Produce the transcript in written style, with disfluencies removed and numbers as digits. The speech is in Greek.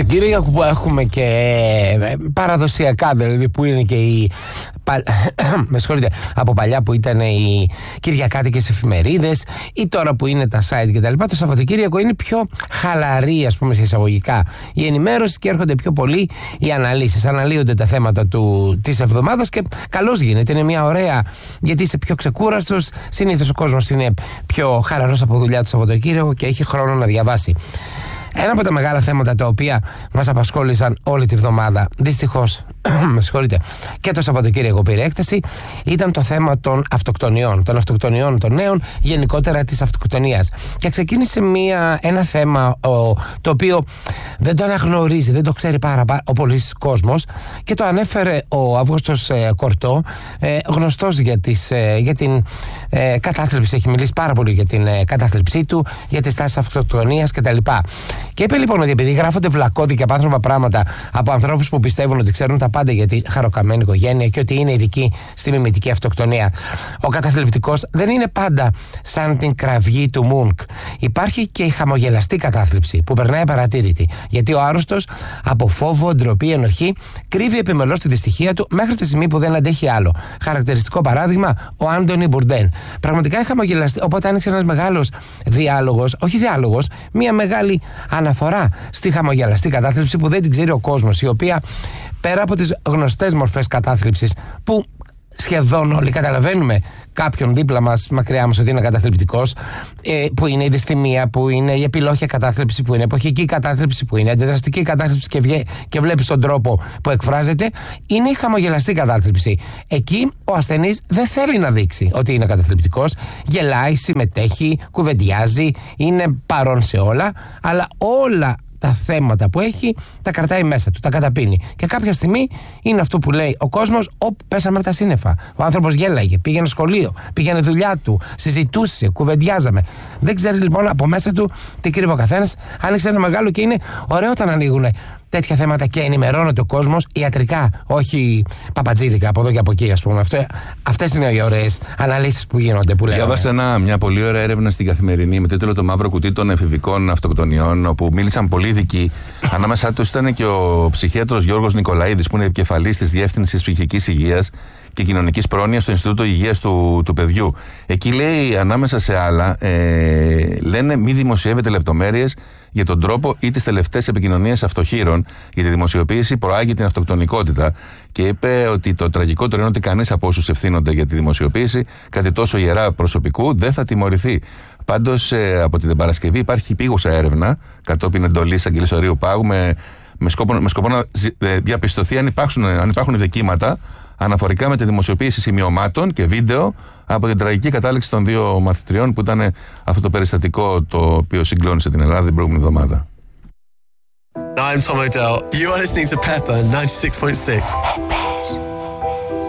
Κύριακο που έχουμε και παραδοσιακά, δηλαδή που είναι και οι με συγχωρείτε, από παλιά που ήταν οι κυριακάτικες εφημερίδες ή τώρα που είναι τα site κτλ. Το Σαββατοκύριακο είναι πιο χαλαρή, ας πούμε, σε εισαγωγικά η ενημέρωση και έρχονται πιο πολύ οι αναλύσεις. Αναλύονται τα θέματα της εβδομάδας και καλώς γίνεται. Είναι μια ωραία, γιατί είσαι πιο ξεκούραστος. Συνήθως ο κόσμος είναι πιο χαλαρός από δουλειά το Σαββατοκύριακο και έχει χρόνο να διαβάσει. Ένα από τα μεγάλα θέματα τα οποία μας απασχόλησαν όλη τη βδομάδα, δυστυχώς, με συγχωρείτε, και το Σαββατοκύριακο πήρε έκταση, ήταν το θέμα των αυτοκτονιών των νέων, γενικότερα της αυτοκτονίας. Και ξεκίνησε ένα θέμα το οποίο δεν το αναγνωρίζει, δεν το ξέρει πάρα πολλής κόσμος και το ανέφερε ο Αύγουστος Κορτό, γνωστός για την κατάθλιψη, έχει μιλήσει πάρα πολύ για την κατάθλιψή του, για τις τάσεις αυτοκτονίας κτλ. Και είπε λοιπόν ότι επειδή γράφονται βλακώδικα από άνθρωπα πράγματα από ανθρώπους που πιστεύουν ότι ξέρουν τα πάντα για τη χαροκαμένη οικογένεια και ότι είναι ειδικοί στη μιμητική αυτοκτονία, ο καταθλιπτικός δεν είναι πάντα σαν την κραυγή του Μουνκ. Υπάρχει και η χαμογελαστή κατάθλιψη που περνάει παρατήρητη, γιατί ο άρρωστος από φόβο, ντροπή, ενοχή κρύβει επιμελώς τη δυστυχία του μέχρι τη στιγμή που δεν αντέχει άλλο. Χαρακτηριστικό παράδειγμα, ο Άντονι Μπουρντέν. Πραγματικά η χαμογελαστή, οπότε άνοιξε ένας μεγάλος διάλογος, μια μεγάλη αναφορά στη χαμογελαστή κατάθλιψη που δεν την ξέρει ο κόσμος, η οποία πέρα από τις γνωστές μορφές κατάθλιψης που σχεδόν όλοι καταλαβαίνουμε κάποιον δίπλα μας, μακριά μας, ότι είναι καταθλιπτικός, που είναι η δυσθυμία, που είναι η επιλόχια κατάθλιψη, που είναι εποχική κατάθλιψη, που είναι αντιδραστική κατάθλιψη και βλέπεις τον τρόπο που εκφράζεται, είναι η χαμογελαστή κατάθλιψη. Εκεί ο ασθενής δεν θέλει να δείξει ότι είναι καταθλιπτικός, γελάει, συμμετέχει, κουβεντιάζει, είναι παρόν σε όλα, αλλά όλα τα θέματα που έχει τα κρατάει μέσα του, τα καταπίνει. Και κάποια στιγμή είναι αυτό που λέει ο κόσμος: πέσαμε από τα σύννεφα. Ο άνθρωπος γέλαγε, πήγαινε σχολείο, πήγαινε δουλειά του, συζητούσε, κουβεντιάζαμε. Δεν ξέρει λοιπόν από μέσα του τι κρύβει ο καθένας. Άνοιξε ένα μεγάλο και είναι ωραίο όταν ανοίγουν τέτοια θέματα και ενημερώνεται ο κόσμος ιατρικά, όχι παπατζίδικα από εδώ και από εκεί, ας πούμε. Αυτές είναι οι ωραίες αναλύσεις που γίνονται. Διάβασα μια πολύ ωραία έρευνα στην Καθημερινή με τίτλο «Το μαύρο κουτί των εφηβικών αυτοκτονιών», όπου μίλησαν πολλοί ειδικοί. Ανάμεσά τους ήταν και ο ψυχίατρος Γιώργος Νικολαίδης, που είναι επικεφαλής της Διεύθυνσης Ψυχικής Υγείας και Κοινωνικής Πρόνοιας στο Ινστιτούτο Υγείας του Παιδιού. Εκεί λέει, ανάμεσα σε άλλα, λένε μη δημοσιεύετε λεπτομέρειες για τον τρόπο ή τις τελευταίες επικοινωνίες αυτοχείρων, γιατί η δημοσιοποίηση προάγει την αυτοκτονικότητα. Και είπε ότι το τραγικότερο είναι ότι κανείς από όσους ευθύνονται για τη δημοσιοποίηση κάτι τόσο ιερά προσωπικού δεν θα τιμωρηθεί. Πάντως, από την Παρασκευή υπάρχει επίγουσα έρευνα κατόπιν εντολής Αγγελίας Ορείου Πάγου με σκοπό να διαπιστωθεί αν υπάρχουν δικήματα αναφορικά με τη δημοσιοποίηση σημειωμάτων και βίντεο από την τραγική κατάληξη των 2 μαθητριών, που ήταν αυτό το περιστατικό το οποίο συγκλώνησε την Ελλάδα την προηγούμενη εβδομάδα. I'm Tom O'Dell. You are listening to Pepper 96.6.